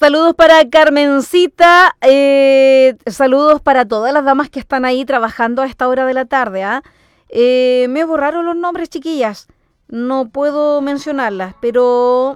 Saludos para Carmencita, saludos para todas las damas que están ahí trabajando a esta hora de la tarde. Me borraron los nombres, chiquillas, no puedo mencionarlas, pero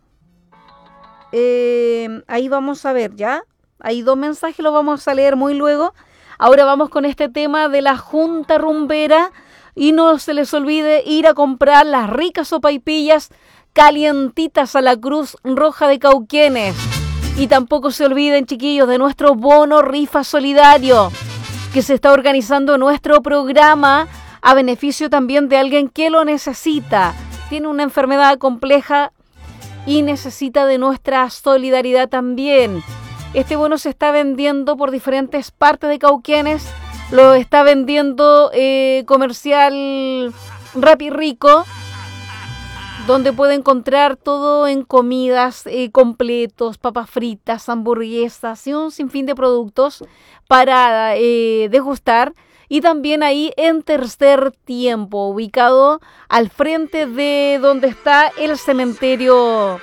ahí vamos a ver, ¿ya? Hay 2 mensajes, los vamos a leer muy luego. Ahora vamos con este tema de la Junta Rumbera y no se les olvide ir a comprar las ricas sopaipillas calientitas a la Cruz Roja de Cauquenes. Y tampoco se olviden, chiquillos, de nuestro bono rifa solidario que se está organizando nuestro programa a beneficio también de alguien que lo necesita. Tiene una enfermedad compleja y necesita de nuestra solidaridad también. Este bono se está vendiendo por diferentes partes de Cauquenes. Lo está vendiendo Comercial Rapi Rico, donde puede encontrar todo en comidas, completos, papas fritas, hamburguesas y un sinfín de productos para degustar. Y también ahí en Tercer Tiempo, ubicado al frente de donde está el cementerio,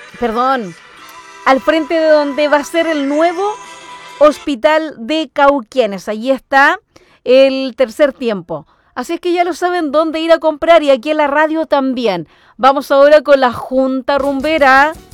al frente de donde va a ser el nuevo hospital de Cauquenes. Allí está el Tercer Tiempo. Así es que ya lo saben dónde ir a comprar y aquí en la radio también. Vamos ahora con la Junta Rumbera.